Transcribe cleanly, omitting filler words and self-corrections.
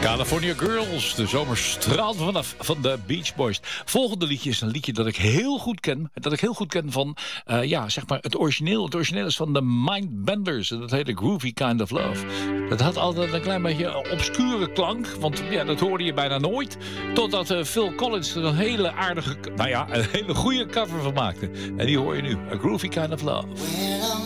California Girls, de zomer straalt vanaf van de Beach Boys. Volgende liedje is een liedje dat ik heel goed ken van zeg maar het origineel. Het origineel is van de Mindbenders. Dat heette Groovy Kind of Love. Dat had altijd een klein beetje obscure klank, want ja, dat hoorde je bijna nooit. Totdat Phil Collins er een hele aardige, een hele goede cover van maakte. En die hoor je nu, A Groovy Kind of Love.